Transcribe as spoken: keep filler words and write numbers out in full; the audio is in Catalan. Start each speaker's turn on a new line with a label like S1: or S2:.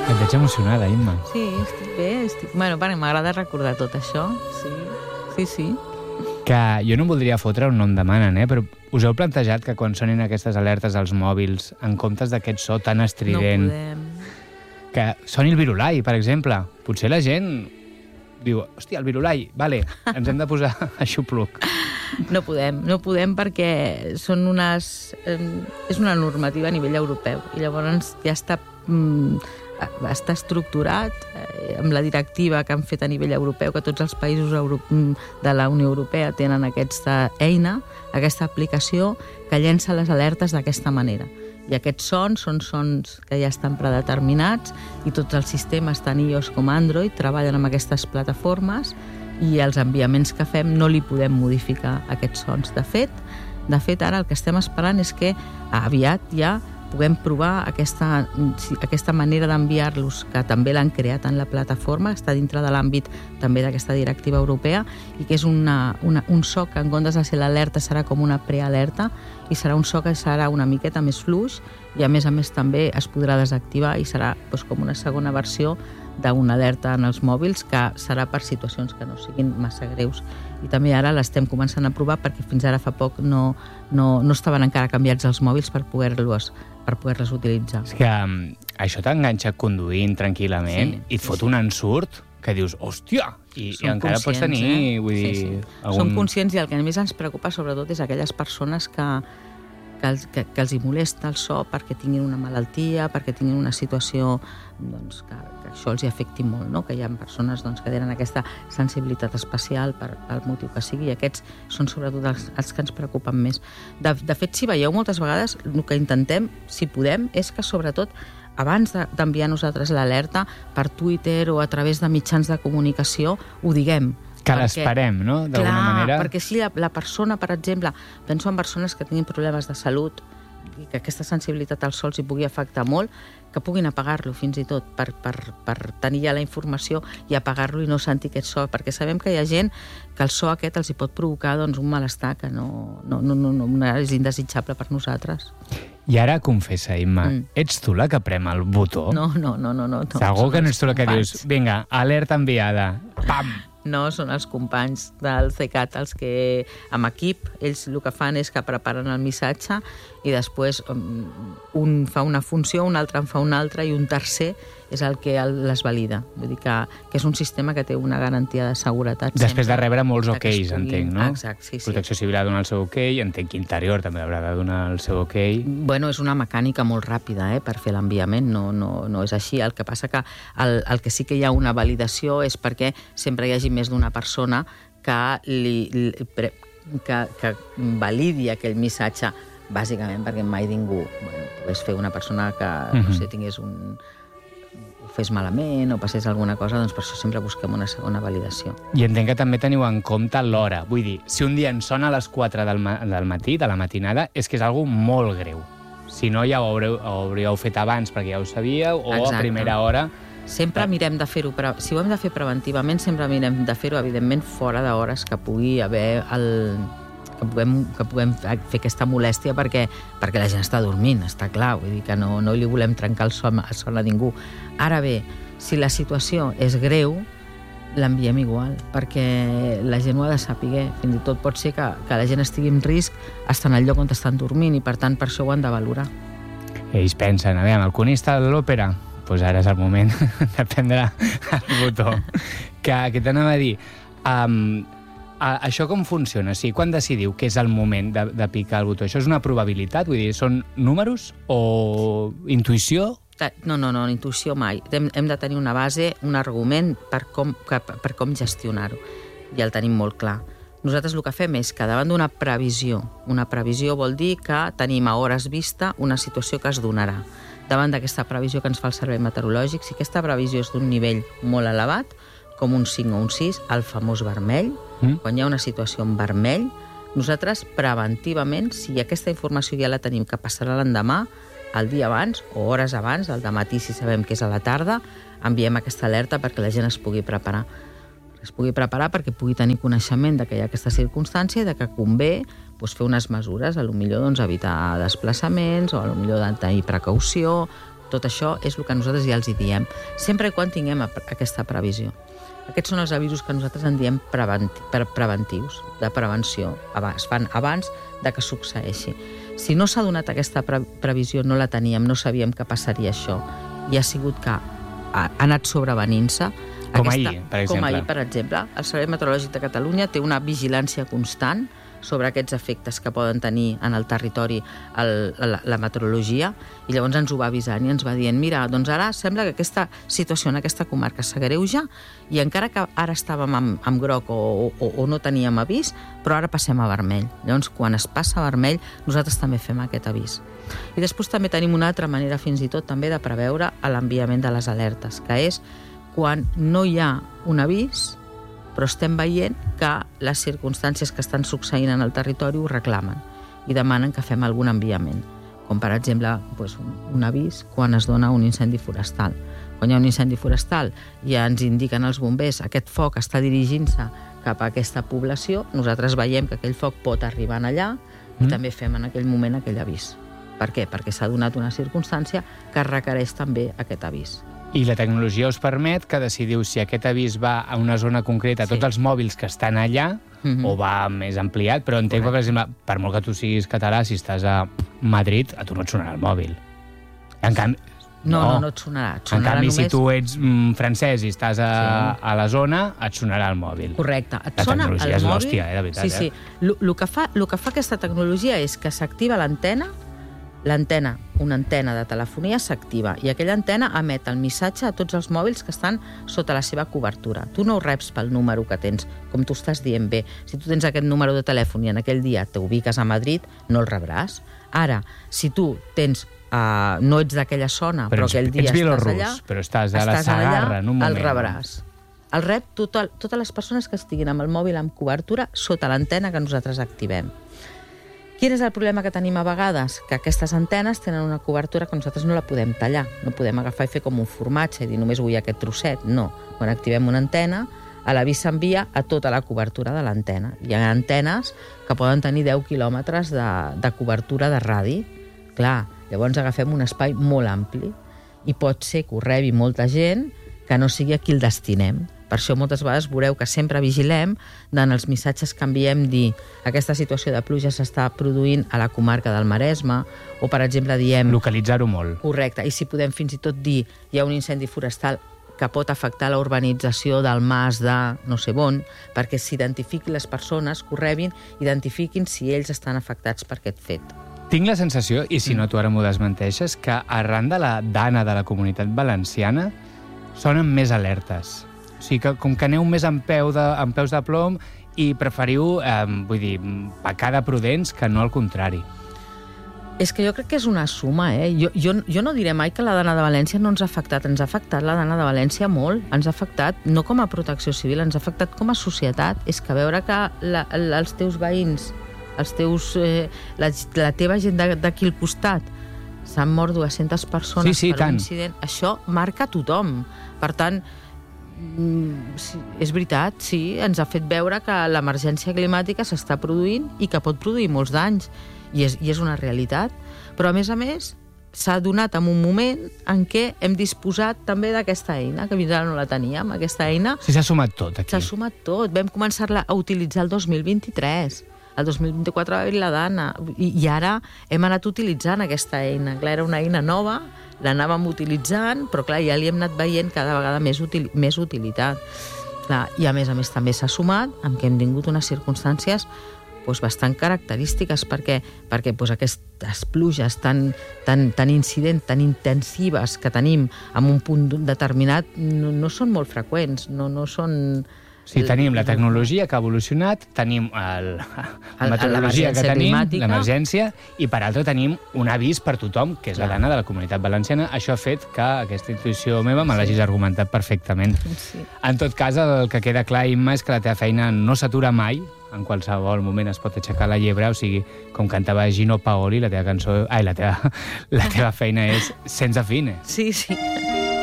S1: Et veig emocionada, Imma.
S2: Sí, estic bé. Estic... Bueno, perquè m'agrada recordar tot això. Sí, sí, sí.
S1: Que jo no em voldria fotre un nom demanen, eh? Però us heu plantejat que quan sonin aquestes alertes als mòbils, en comptes d'aquest so tan estrident...
S2: No podem.
S1: Que soni el virulai, per exemple. Potser la gent diu, hòstia, el virulai, vale, ens hem de posar a xupluc.
S2: No podem, no podem perquè són unes... Eh, és una normativa a nivell europeu i llavors ja està... Mm, està estructurat eh, amb la directiva que han fet a nivell europeu, que tots els països euro... de la Unió Europea tenen aquesta eina, aquesta aplicació que llença les alertes d'aquesta manera. I aquests sons són sons que ja estan predeterminats i tots els sistemes, tant iOS com Android, treballen amb aquestes plataformes i els enviaments que fem no li podem modificar aquests sons. De fet, de fet ara el que estem esperant és que aviat ja puguem provar aquesta, aquesta manera d'enviar-los, que també l'han creat en la plataforma, està dintre de l'àmbit també d'aquesta directiva europea, i que és una, una, un so que en comptes de ser l'alerta serà com una prealerta, i serà un so que serà una miqueta més fluix, i a més a més també es podrà desactivar i serà doncs, com una segona versió d'una alerta en els mòbils, que serà per situacions que no siguin massa greus. I també ara l'estem començant a provar perquè fins ara fa poc no, no, no estaven encara canviats els mòbils per poder-los per poder-les utilitzar.
S1: És que um, això t'enganxa conduint tranquil·lament sí, i et fot sí, un ensurt que dius, hòstia, i, i encara pots tenir, eh? vull dir... Sí, sí.
S2: Algun... Som conscients i el que més ens preocupa sobretot és aquelles persones que, que, els, que, que els hi molesta el so perquè tinguin una malaltia, perquè tinguin una situació doncs, que, que això els hi afecti molt, no? Que hi ha persones doncs, que tenen aquesta sensibilitat especial per, pel motiu que sigui, i aquests són sobretot els, els que ens preocupen més. De, de fet, si veieu moltes vegades, el que intentem, si podem, és que sobretot abans d'enviar nosaltres l'alerta per Twitter o a través de mitjans de comunicació, ho diguem.
S1: Que l'esperem, no?, d'alguna manera.
S2: Perquè si la, la persona, per exemple, penso en persones que tinguin problemes de salut i que aquesta sensibilitat al sol s'hi pugui afectar molt, que puguin apagar-lo fins i tot per, per, per tenir ja la informació i apagar-lo i no sentir aquest so, perquè sabem que hi ha gent que el so aquest els hi pot provocar doncs, un malestar que no, no, no, no, no és indesitjable per nosaltres.
S1: I ara confessa, Imma, mm. ets tu la que prem el botó?
S2: No, no, no, no. no
S1: Segur que no ets tu la que dius, vinga, alerta enviada, pam!
S2: No, són els companys del CECAT els que, amb equip, ells el que fan és que preparen el missatge i després un fa una funció, un altre en fa una altra i un tercer és el que les valida. Vull dir que, que és un sistema que té una garantia de seguretat.
S1: Després
S2: sempre,
S1: de rebre molts
S2: ok's,
S1: ok's, entenc, no?
S2: Exacte, sí, sí.
S1: Protecció Civil ha de donar el seu ok, entenc que Interior també haurà de donar el seu ok.
S2: Bueno, és una mecànica molt ràpida eh, per fer l'enviament, no, no, no és així. El que passa que el, el que sí que hi ha una validació és perquè sempre hi hagi més d'una persona que, li, li, que, que validi aquell missatge, bàsicament perquè mai ningú bueno, pogués fer una persona que no sé, tingués un... ho fes malament o passés alguna cosa, doncs per això sempre busquem una segona validació.
S1: I entenc que també teniu en compte l'hora. Vull dir, si un dia ens sona a les quatre del, ma del matí, de la matinada, és que és algo molt greu. Si no, ja ho haureu, ho hauríeu fet abans perquè ja ho sabíeu, o Exacte. A primera hora...
S2: Sempre mirem de fer-ho, si ho hem de fer preventivament, sempre mirem de fer-ho, evidentment, fora d'hores que pugui haver el... que puguem, que puguem fer aquesta molèstia perquè, perquè la gent està dormint, està clar, vull dir que no, no li volem trencar el son, el son a ningú. Ara bé, si la situació és greu, l'enviem igual, perquè la gent ho ha de saber. Fins i tot pot ser que, que la gent estigui en risc estant al lloc on estan dormint i per tant per això ho han de valorar.
S1: Ells pensen, a veure, el conista de l'òpera, doncs pues ara és el moment de prendre el botó. Que, que t'anava a dir, um, a, això com funciona? Sí, quan decidiu que és el moment de, de picar el botó? Això és una probabilitat? Vull dir, són números o intuïció?
S2: No, no, no, intuïció mai. Hem, hem de tenir una base, un argument per com, per, per com gestionar-ho. I el tenim molt clar. Nosaltres el que fem és que davant d'una previsió, una previsió vol dir que tenim a hores vista una situació que es donarà. Davant d'aquesta previsió que ens fa el servei meteorològic, si aquesta previsió és d'un nivell molt elevat, com un cinc o un sis, el famós vermell, mm. quan hi ha una situació en vermell, nosaltres preventivament, si aquesta informació ja la tenim que passarà l'endemà, el dia abans o hores abans, el dematí si sabem que és a la tarda, enviem aquesta alerta perquè la gent es pugui preparar. Es pugui preparar perquè pugui tenir coneixement de que hi ha aquesta circumstància i de que convé doncs, fer unes mesures, a lo millor doncs, evitar desplaçaments o a lo millor de tenir precaució, tot això és el que nosaltres ja els hi diem, sempre i quan tinguem aquesta previsió. Aquests són els avisos que nosaltres en diem preventi preventius, de prevenció. Es fan abans de que succeeixi. Si no s'ha donat aquesta pre previsió, no la teníem, no sabíem que passaria això, i ha sigut que ha anat sobrevenint-se.
S1: Com ahir, per exemple.
S2: Com ahir, per exemple. El Servei Meteorològic de Catalunya té una vigilància constant sobre aquests efectes que poden tenir en el territori el, la, la meteorologia, i llavors ens ho va avisant i ens va dient, mira, doncs ara sembla que aquesta situació en aquesta comarca s'agreuja, i encara que ara estàvem amb, amb groc o, o, o no teníem avís, però ara passem a vermell. Llavors, quan es passa a vermell, nosaltres també fem aquest avís. I després també tenim una altra manera, fins i tot, també de preveure l'enviament de les alertes, que és quan no hi ha un avís, però estem veient que les circumstàncies que estan succeint en el territori ho reclamen i demanen que fem algun enviament, com per exemple doncs, un avís quan es dona un incendi forestal. Quan hi ha un incendi forestal i ens indiquen els bombers aquest foc està dirigint-se cap a aquesta població, nosaltres veiem que aquell foc pot arribar allà i mm. també fem en aquell moment aquell avís. Per què? Perquè s'ha donat una circumstància que requereix també aquest avís.
S1: I la tecnologia us permet que decidiu si aquest avís va a una zona concreta, a tots sí. els mòbils que estan allà, mm-hmm. o va més ampliat, però entenc que, per exemple, per molt que tu siguis català, si estàs a Madrid, a tu no et sonarà el mòbil. En canvi...
S2: No, no, no et sonarà. Et sonarà
S1: en canvi,
S2: només...
S1: si tu ets mm, francès i estàs a, sí. a la zona, et sonarà el mòbil.
S2: Correcte. Et
S1: la
S2: sona
S1: tecnologia
S2: el
S1: és
S2: mòbil...
S1: l'hòstia, eh, de veritat.
S2: Sí, sí.
S1: Eh?
S2: El que fa, lo que fa aquesta tecnologia és que s'activa l'antena, l'antena, una antena de telefonia s'activa i aquella antena emet el missatge a tots els mòbils que estan sota la seva cobertura. Tu no ho reps pel número que tens, com tu estàs dient bé. Si tu tens aquest número de telèfon i en aquell dia t'ubiques a Madrid, no el rebràs. Ara, si tu tens, uh, no ets d'aquella zona, però, però aquell dia estàs allà,
S1: però estàs a la Sagarra en un moment.
S2: El rebràs. El rep tot, totes les persones que estiguin amb el mòbil amb cobertura sota l'antena que nosaltres activem. Quin és el problema que tenim a vegades? Que aquestes antenes tenen una cobertura que nosaltres no la podem tallar. No podem agafar i fer com un formatge i dir només vull aquest trosset. No. Quan activem una antena, l'avís s'envia a tota la cobertura de l'antena. Hi ha antenes que poden tenir deu quilòmetres de, de cobertura de radi. Clar, llavors agafem un espai molt ampli i pot ser que ho rebi molta gent que no sigui a qui el destinem. Per això moltes vegades veureu que sempre vigilem en els missatges que enviem dir aquesta situació de pluja s'està produint a la comarca del Maresme, o per exemple diem...
S1: Localitzar-ho molt.
S2: Correcte, i si podem fins i tot dir hi ha un incendi forestal que pot afectar la urbanització del mas de no sé on, perquè s'identifiquin les persones, que ho rebin, identifiquin si ells estan afectats per aquest fet.
S1: Tinc la sensació, i si no tu ara m'ho desmenteixes, que arran de la dana de la Comunitat Valenciana sonen més alertes. O sigui, que com que aneu més en, peu de, en peus de plom i preferiu, eh, vull dir, pecar de prudents que no al contrari.
S2: És que jo crec que és una suma, eh? Jo, jo, jo no diré mai que la dana de València no ens ha afectat. Ens ha afectat la dana de València molt. Ens ha afectat, no com a protecció civil, ens ha afectat com a societat. És que veure que la, la, els teus veïns, els teus, eh, la, la teva gent d'aquí al costat, s'han mort dues-centes persones
S1: sí, sí,
S2: per
S1: tant.
S2: un incident, això marca tothom. Per tant, sí, és veritat, sí, ens ha fet veure que l'emergència climàtica s'està produint i que pot produir molts danys. I és, i és una realitat, però a més a més s'ha donat en un moment en què hem disposat també d'aquesta eina, que fins ara no la teníem, aquesta eina.
S1: Sí, s'ha sumat tot aquí.
S2: S'ha sumat tot, vam començar-la a utilitzar el dos mil vint-i-tres, el dos mil vint-i-quatre va haver-hi la dana, i, i ara hem anat utilitzant aquesta eina. Clar, era una eina nova, l'anàvem utilitzant, però clar, ja li hem anat veient cada vegada més, util, més utilitat. Clar, i a més a més també s'ha sumat amb què hem tingut unes circumstàncies doncs, bastant característiques, perquè, perquè doncs, aquestes pluges tan, tan, tan incidents, tan intensives que tenim en un punt determinat no, no són molt freqüents, no, no són...
S1: Sí, tenim la tecnologia que ha evolucionat, tenim el, la meteorologia que tenim, l'emergència, i per altra tenim un avís per tothom, que és la dana de la Comunitat Valenciana. Això ha fet que aquesta intuïció meva me l'hagis argumentat perfectament. Sí. En tot cas, el que queda clar, Imma, és que la teva feina no s'atura mai, en qualsevol moment es pot aixecar la llebre, o sigui, com cantava Gino Paoli, la teva cançó... Ai, la teva, la teva feina és sense fine.
S2: Sí, sí.